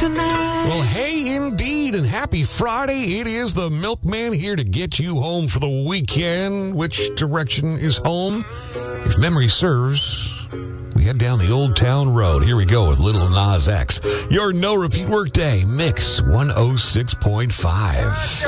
tonight. Well, hey, indeed, and happy Friday. It is the Milkman here to get you home for the weekend. Which direction is home? If memory serves, we head down the Old Town Road. Here we go with Little Nas X. Your no-repeat workday, Mix 106.5.